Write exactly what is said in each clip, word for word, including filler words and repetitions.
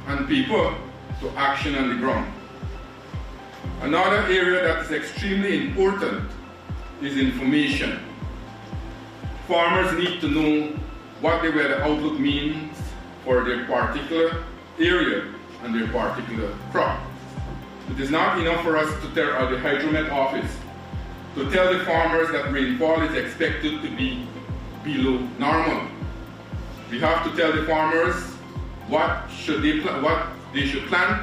and people to action on the ground. Another area that is extremely important is information. Farmers need to know what the weather outlook means for their particular area and their particular crop. It is not enough for us to tell uh, the Hydromet office to tell the farmers that rainfall is expected to be below normal. We have to tell the farmers what should they pl- what they should plant,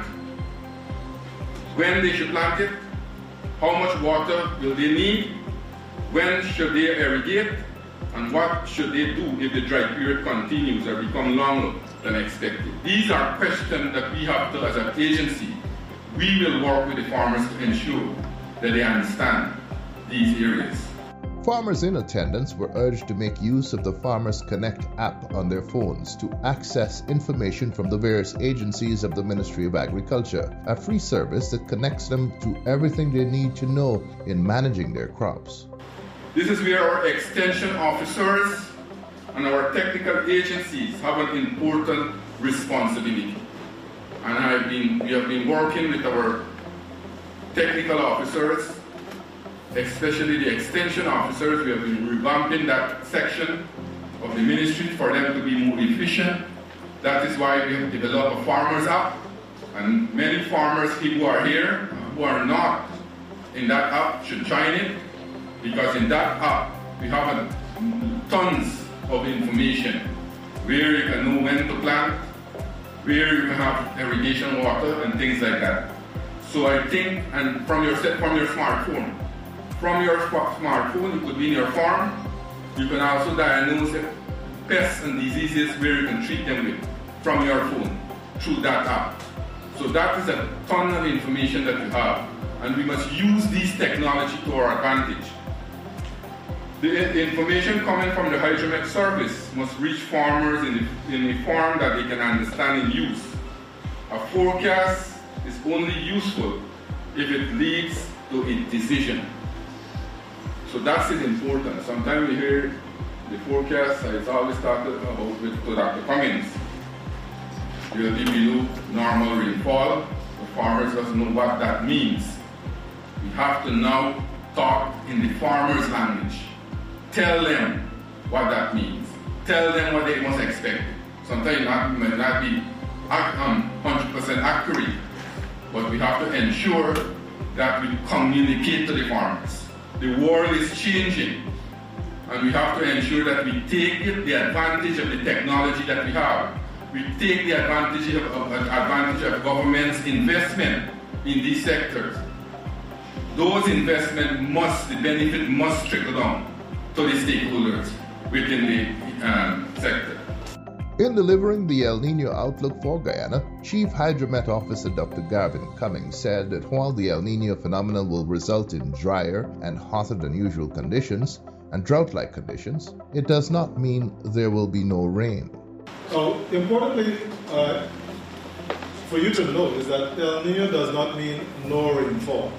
when they should plant it, how much water will they need, when should they irrigate, and what should they do if the dry period continues or becomes longer than expected. These are questions that we have to, as an agency, we will work with the farmers to ensure that they understand these areas. Farmers in attendance were urged to make use of the Farmers Connect app on their phones to access information from the various agencies of the Ministry of Agriculture, a free service that connects them to everything they need to know in managing their crops. This is where our extension officers and our technical agencies have an important responsibility. And I've been, we have been working with our technical officers, especially the extension officers. We have been revamping that section of the ministry for them to be more efficient. That is why we have developed a farmers app. And many farmers who are here, who are not in that app, should join it, because in that app we have a, tons of information where you can know when to plant, where you can have irrigation water and things like that. So I think, and from your from your smartphone, from your smartphone, it could be in your farm. You can also diagnose pests and diseases where you can treat them with from your phone through that app. So that is a ton of information that we have, and we must use these technology to our advantage. The, the information coming from the Hydromet service must reach farmers in, the, in a form that they can understand and use. A forecast is only useful if it leads to a decision. So that's it important. Sometimes we hear the forecast, it's always talked about with Doctor Cummings. It will be below normal rainfall. The farmers doesn't know what that means. We have to now talk in the farmer's language. Tell them what that means. Tell them what they must expect. Sometimes it might not be um, one hundred percent accurate, but we have to ensure that we communicate to the farmers. The world is changing, and we have to ensure that we take the advantage of the technology that we have. We take the advantage of, of, advantage of government's investment in these sectors. Those investments must, the benefit must trickle down to the stakeholders within the um, sector. In delivering the El Nino outlook for Guyana, Chief Hydromet Officer Doctor Garvin Cummings said that while the El Nino phenomenon will result in drier and hotter than usual conditions and drought-like conditions, it does not mean there will be no rain. So, importantly, uh, for you to know is that El Nino does not mean no rainfall.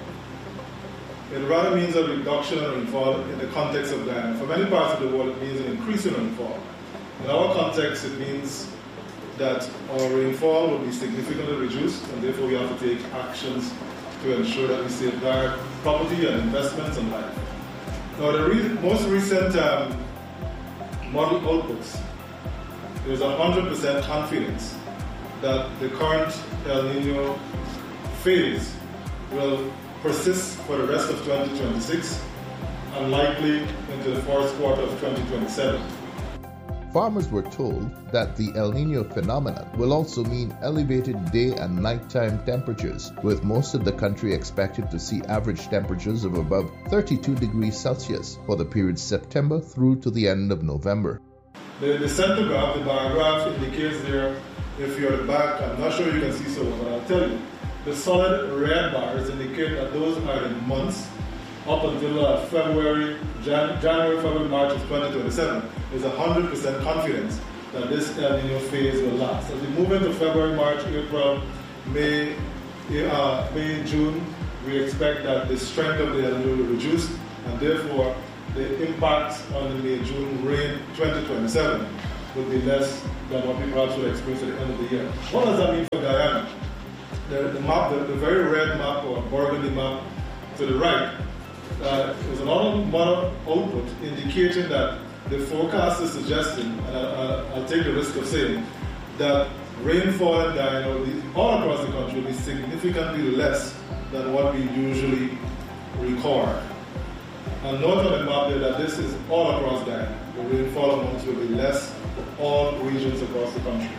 It rather means a reduction in rainfall in the context of Guyana. For many parts of the world, it means an increase in rainfall. In our context, it means that our rainfall will be significantly reduced, and therefore we have to take actions to ensure that we safeguard property and investments and life. Now, the re- most recent um, model outputs, there's one hundred percent confidence that the current El Nino phase will persist for the rest of twenty twenty-six and likely into the first quarter of twenty twenty-seven. Farmers were told that the El Nino phenomenon will also mean elevated day and nighttime temperatures, with most of the country expected to see average temperatures of above thirty-two degrees Celsius for the period September through to the end of November. The, the center graph, the bar graph, indicates there, if you're at the back, I'm not sure you can see so, but I'll tell you. The solid red bars indicate that those are the months up until uh, February, Jan- January, February, March of twenty twenty-seven. There's one hundred percent confidence that this El Nino phase will last. As we move into February, March, April, May, uh, May, June, we expect that the strength of the El Nino will reduce, and therefore the impact on the May, June rain twenty twenty-seven will be less than what we perhaps will experience at the end of the year. What does that mean for Guyana? to the right, uh, there's another model output indicating that the forecast is suggesting, and I, I, I'll take the risk of saying, that rainfall in Guyana will be, all across the country will be significantly less than what we usually record. And note on the map there that this is all across Guyana. The rainfall amounts will be less for all regions across the country.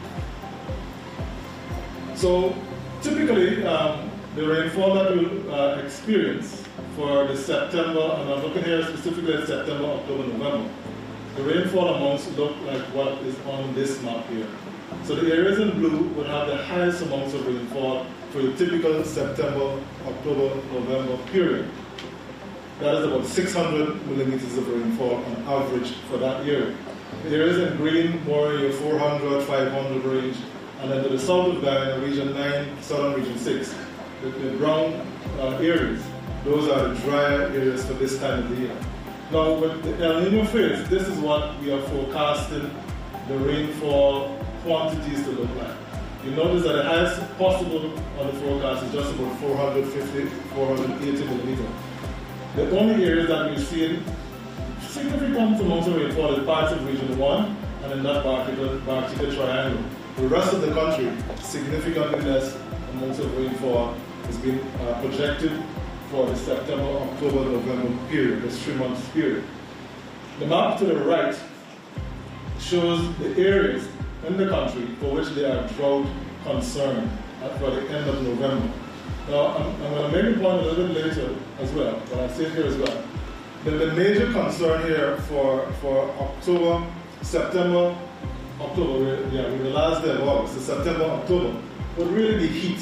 So typically, um, the rainfall that we'll uh, experience for the September, and I'm looking here specifically at September, October, November, the rainfall amounts look like what is on this map here. So the areas in blue would have the highest amounts of rainfall for the typical September, October, November period. That is about six hundred millimeters of rainfall on average for that year. The areas in green, more in your four hundred, five hundred range, and then to the south of Guyana, region nine, southern region six, the, the brown uh, areas, those are the drier areas for this time of the year. Now, with the El Nino phase, this is what we are forecasting the rainfall quantities to look like. You notice that the highest possible on the forecast is just about four hundred fifty, four hundred eighty millimeters. The only areas that we've seen significant amounts of rainfall is parts of region one and in that Bartica, Bartica Triangle. The rest of the country, significantly less amounts of rainfall has been uh, projected for the September, October, November period, this three months period. The map to the right shows the areas in the country for which there are drought concern for the end of November. Now, I'm, I'm going to make a point a little bit later as well, but I'll say it here as well. The, the major concern here for, for October, September, October, we're, yeah, we're the last day of August, so September, October, would really be heat.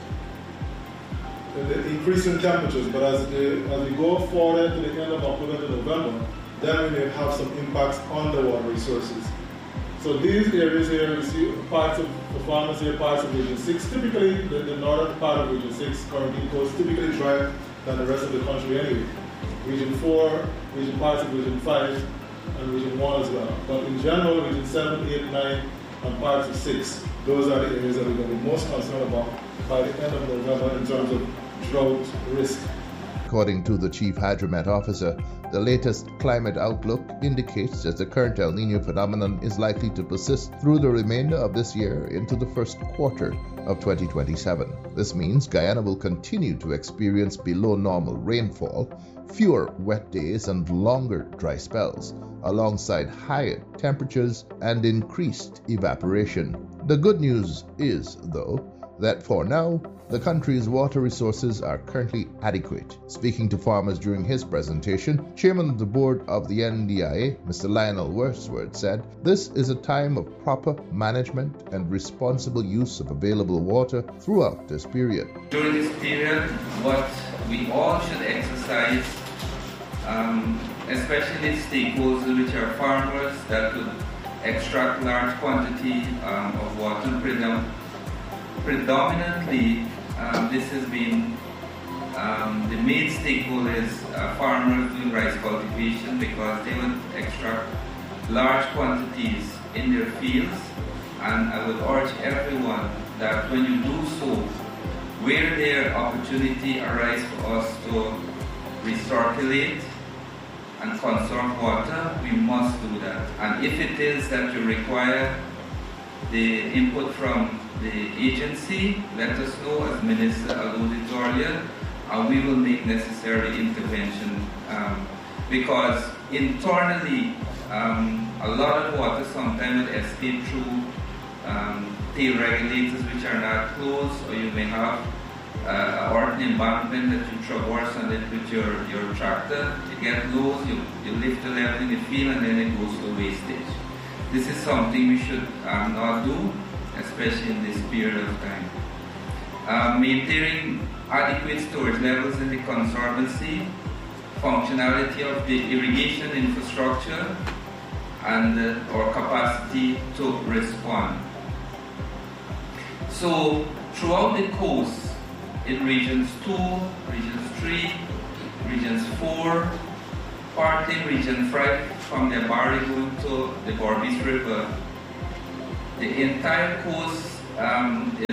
The, the increase in temperatures, but as, the, as we go forward to the end of October to November, then we may have some impacts on the water resources. So these areas here, you see parts of the farmers here, parts of region six. Typically, the, the northern part of region six, currently coast, typically drier than the rest of the country anyway. Region four, region parts of region five, and region one as well. But in general, region seven, eight, nine, and parts of six, those are the areas that we're going to be most concerned about by the end of November in terms of drought risk. According to the Chief Hydromet Officer, the latest climate outlook indicates that the current El Nino phenomenon is likely to persist through the remainder of this year into the first quarter of twenty twenty-seven. This means Guyana will continue to experience below normal rainfall, fewer wet days and longer dry spells, alongside higher temperatures and increased evaporation. The good news is, though, that for now, the country's water resources are currently adequate. Speaking to farmers during his presentation, Chairman of the Board of the N D I A, Mister Lionel Wordsworth, said, "This is a time of proper management and responsible use of available water throughout this period." During this period, what we all should exercise, um, especially stakeholders which are farmers that could extract large quantity um, of water, predom- predominantly Um, this has been um, the main stakeholders, uh, farmers doing rice cultivation, because they would extract large quantities in their fields. And I would urge everyone that when you do so, where there opportunity arises for us to recirculate and conserve water, we must do that. And if it is that you require the input from the agency, let us know, as Minister alluded to earlier, and we will make necessary intervention um, because internally um, a lot of water sometimes will escape through um, tail regulators which are not closed, or you may have uh, or an embankment that you traverse on it with your, your tractor. You get low, you, you lift the level in the field, and then it goes to wastage. This is something we should um, not do, especially in this period of time. Uh, maintaining adequate storage levels in the conservancy, functionality of the irrigation infrastructure, and uh, our capacity to respond. So, throughout the coast, in regions two, regions three, regions four, partly in region five, from the Barry going to the Berbice River, the entire coast um, is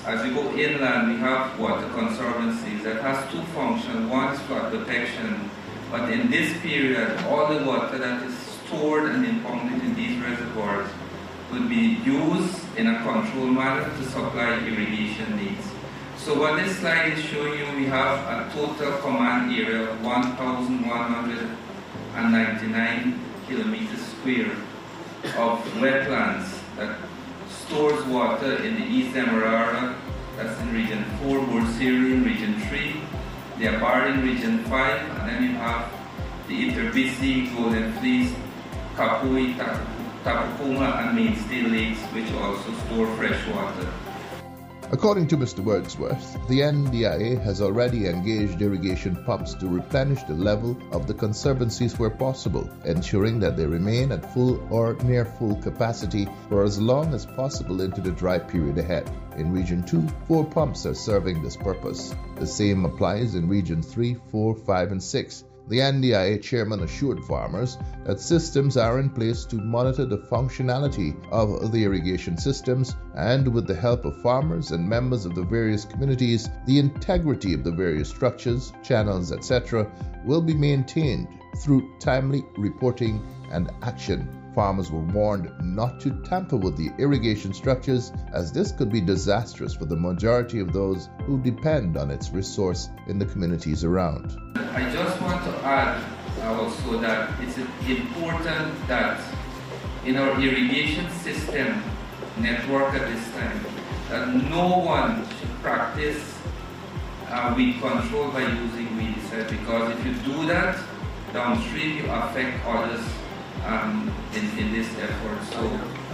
as we go inland, we have water conservancies that has two functions. One is flood protection, but in this period, all the water that is stored and impounded in these reservoirs will be used in a controlled manner to supply irrigation needs. So what this slide is showing you, we have a total command area of one thousand one hundred ninety-nine kilometers square of wetlands that stores water in the East Demerara, that's in region four, Bursiri in region three, the Abar in region five, and then you have the Iterbisi, Golden Fleece, Kapui, Tapukuma, and Mainstay lakes, which also store fresh water. According to Mister Wordsworth, the N D I A has already engaged irrigation pumps to replenish the level of the conservancies where possible, ensuring that they remain at full or near full capacity for as long as possible into the dry period ahead. In Region two, four pumps are serving this purpose. The same applies in Region three, four, five, and six. The N D I A chairman assured farmers that systems are in place to monitor the functionality of the irrigation systems, and with the help of farmers and members of the various communities, the integrity of the various structures, channels, et cetera will be maintained through timely reporting and action. Farmers were warned not to tamper with the irrigation structures, as this could be disastrous for the majority of those who depend on its resource in the communities around. I just want to add also that it's important that in our irrigation system network at this time, that no one should practice uh, weed control by using weedicide, because if you do that, downstream you affect others um, in, in this effort. So,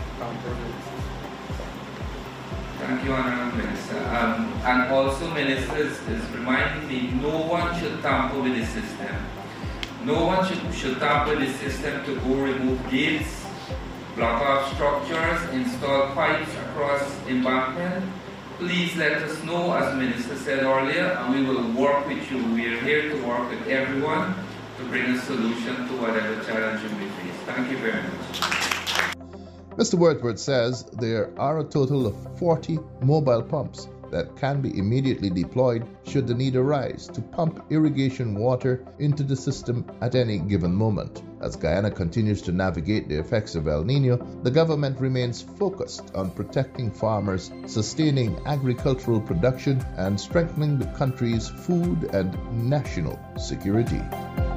thank you, Honourable Minister. Um, and also, Minister is, is reminding me, no one should tamper with the system. No one should, should tamper with the system to go remove gates, block off structures, install pipes across embankment. Please let us know, as Minister said earlier, and we will work with you. We are here to work with everyone to bring a solution to whatever challenge you may face. Thank you very much. Mister Wordsworth says there are a total of forty mobile pumps that can be immediately deployed should the need arise to pump irrigation water into the system at any given moment. As Guyana continues to navigate the effects of El Niño, the government remains focused on protecting farmers, sustaining agricultural production, and strengthening the country's food and national security.